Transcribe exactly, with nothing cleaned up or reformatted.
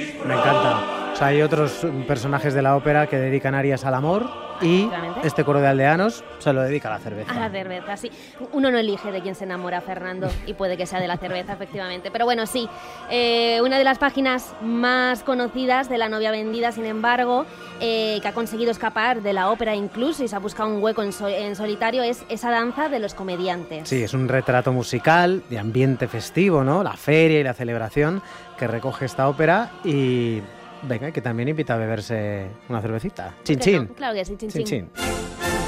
Me encanta. O sea, hay otros personajes de la ópera que dedican arias al amor y este coro de aldeanos se lo dedica a la cerveza. A la cerveza, sí. Uno no elige de quién se enamora, Fernando, y puede que sea de la cerveza, efectivamente. Pero bueno, sí, eh, una de las páginas más conocidas de La novia vendida, sin embargo, eh, que ha conseguido escapar de la ópera incluso y se ha buscado un hueco en, so- en solitario, es esa danza de los comediantes. Sí, es un retrato musical de ambiente festivo, ¿no? La feria y la celebración que recoge esta ópera y... Venga, que también invita a beberse una cervecita. Chin, chin. No? Claro que sí, chin, Chin, chin. chin.